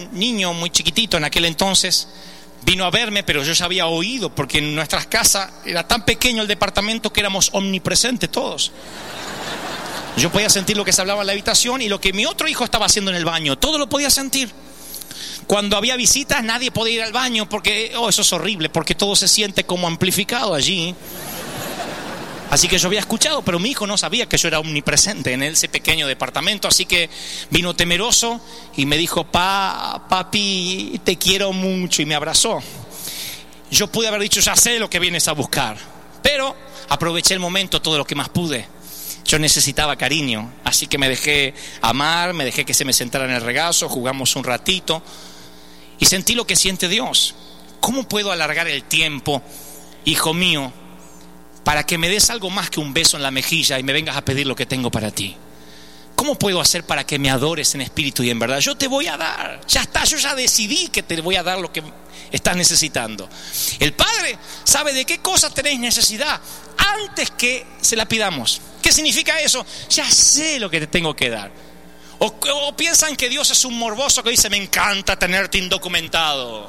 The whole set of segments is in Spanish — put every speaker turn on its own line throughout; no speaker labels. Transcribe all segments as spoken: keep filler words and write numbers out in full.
niño muy chiquitito en aquel entonces, vino a verme, pero yo ya había oído, porque en nuestras casas era tan pequeño el departamento que éramos omnipresentes todos. Yo podía sentir lo que se hablaba en la habitación y lo que mi otro hijo estaba haciendo en el baño. Todo lo podía sentir. Cuando había visitas, nadie podía ir al baño porque, oh, eso es horrible, porque todo se siente como amplificado allí. Así que yo había escuchado, pero mi hijo no sabía que yo era omnipresente en ese pequeño departamento. Así que vino temeroso y me dijo: pa, papi, te quiero mucho, y me abrazó. Yo pude haber dicho: ya sé lo que vienes a buscar, pero aproveché el momento todo lo que más pude. Yo necesitaba cariño, así que me dejé amar, me dejé que se me sentara en el regazo, jugamos un ratito y sentí lo que siente Dios. ¿Cómo puedo alargar el tiempo, hijo mío, para que me des algo más que un beso en la mejilla y me vengas a pedir lo que tengo para ti? ¿Cómo puedo hacer para que me adores en espíritu y en verdad? Yo te voy a dar, ya está, yo ya decidí que te voy a dar lo que estás necesitando. El Padre sabe de qué cosas tenéis necesidad antes que se la pidamos. ¿Qué significa eso? Ya sé lo que te tengo que dar. O, o piensan que Dios es un morboso que dice: me encanta tenerte indocumentado.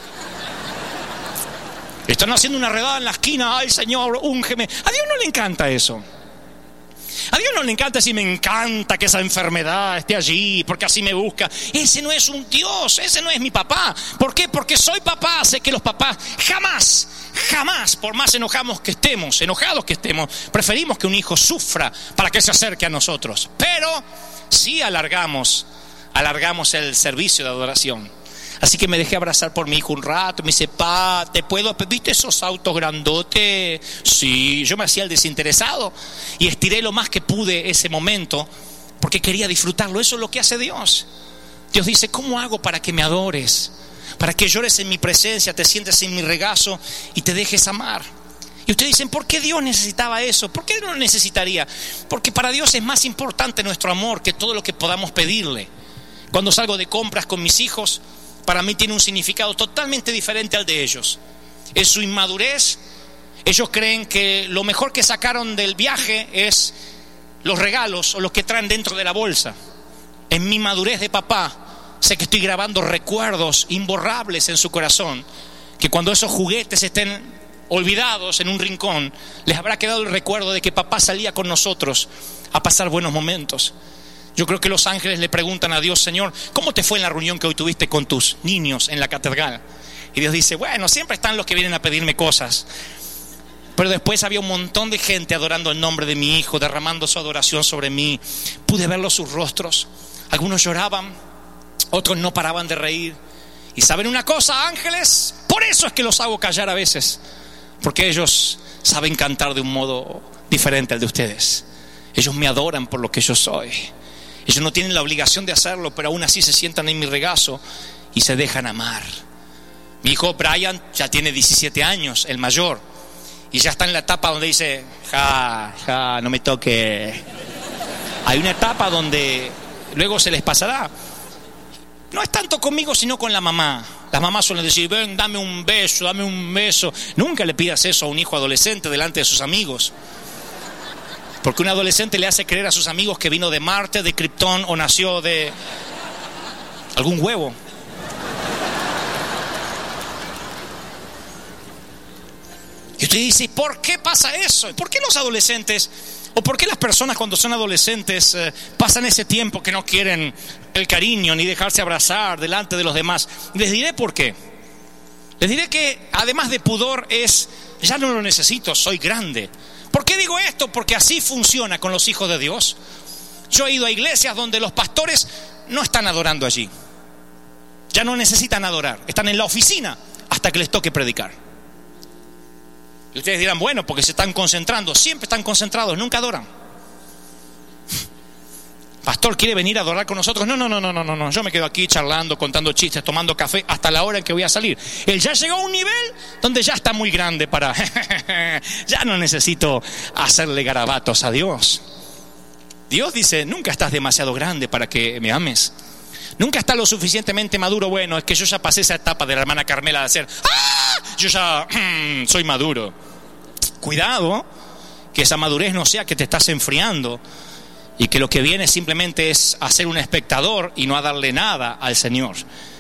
Están haciendo una redada en la esquina: ay, Señor, úngeme. A Dios no le encanta eso. A Dios no le encanta decir: me encanta que esa enfermedad esté allí porque así me busca. Ese no es un Dios, ese no es mi papá. ¿Por qué? Porque soy papá. Sé que los papás jamás, jamás, por más enojados que estemos, enojados que estemos, preferimos que un hijo sufra para que se acerque a nosotros. Pero sí alargamos, alargamos el servicio de adoración. Así que me dejé abrazar por mi hijo un rato. Me dice: pa, ¿te puedo? ¿Viste esos autos grandotes? Sí, yo me hacía el desinteresado y estiré lo más que pude ese momento porque quería disfrutarlo. Eso es lo que hace Dios. Dios dice: ¿cómo hago para que me adores? Para que llores en mi presencia, te sientes en mi regazo y te dejes amar. Y ustedes dicen: ¿por qué Dios necesitaba eso? ¿Por qué no lo necesitaría? Porque para Dios es más importante nuestro amor que todo lo que podamos pedirle. Cuando salgo de compras con mis hijos, para mí tiene un significado totalmente diferente al de ellos. En su inmadurez, ellos creen que lo mejor que sacaron del viaje es los regalos o los que traen dentro de la bolsa. En mi madurez de papá, sé que estoy grabando recuerdos imborrables en su corazón, que cuando esos juguetes estén olvidados en un rincón, les habrá quedado el recuerdo de que papá salía con nosotros a pasar buenos momentos. Yo creo que los ángeles le preguntan a Dios: Señor, ¿cómo te fue en la reunión que hoy tuviste con tus niños en la catedral? Y Dios dice: bueno, siempre están los que vienen a pedirme cosas. Pero después había un montón de gente adorando el nombre de mi hijo, derramando su adoración sobre mí. Pude verlos sus rostros. Algunos lloraban, otros no paraban de reír. Y ¿saben una cosa, ángeles? Por eso es que los hago callar a veces, porque ellos saben cantar de un modo diferente al de ustedes. Ellos me adoran por lo que yo soy. Ellos no tienen la obligación de hacerlo, pero aún así se sientan en mi regazo y se dejan amar. Mi hijo Brian ya tiene diecisiete años, el mayor, y ya está en la etapa donde dice: ja, ja, no me toque. Hay una etapa donde luego se les pasará. No es tanto conmigo, sino con la mamá. Las mamás suelen decir: ven, dame un beso, dame un beso. Nunca le pidas eso a un hijo adolescente delante de sus amigos. Porque un adolescente le hace creer a sus amigos que vino de Marte, de Krypton o nació de algún huevo. Y usted dice: ¿por qué pasa eso? ¿Por qué los adolescentes, o por qué las personas cuando son adolescentes eh, pasan ese tiempo que no quieren el cariño ni dejarse abrazar delante de los demás? Les diré por qué. Les diré que además de pudor es: ya no lo necesito, soy grande. ¿Por qué digo esto? Porque así funciona con los hijos de Dios. Yo he ido a iglesias donde los pastores no están adorando allí. Ya no necesitan adorar. Están en la oficina hasta que les toque predicar. Y ustedes dirán: bueno, porque se están concentrando. Siempre están concentrados, nunca adoran. Pastor, ¿quiere venir a adorar con nosotros? No, no, no, no, no, no, no. Yo me quedo aquí charlando, contando chistes, tomando café hasta la hora en que voy a salir. Él ya llegó a un nivel donde ya está muy grande para... ya no necesito hacerle garabatos a Dios. Dios dice: nunca estás demasiado grande para que me ames. Nunca estás lo suficientemente maduro. Bueno, es que yo ya pasé esa etapa de la hermana Carmela de hacer ¡ah! Yo ya soy maduro. Cuidado, que esa madurez no sea que te estás enfriando y que lo que viene simplemente es a ser un espectador y no a darle nada al Señor.